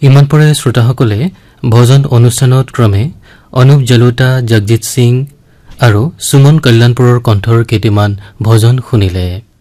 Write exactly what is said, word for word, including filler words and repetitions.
ইমান পৰে শ্ৰোতাসকলে ভজন অনুষ্ঠানত ক্ৰমে অনুপ জলোটা, জগজিৎ সিং আৰু সুমন কল্যাণপুৰৰ কণ্ঠৰ কেইটিমান ভজন শুনিলে।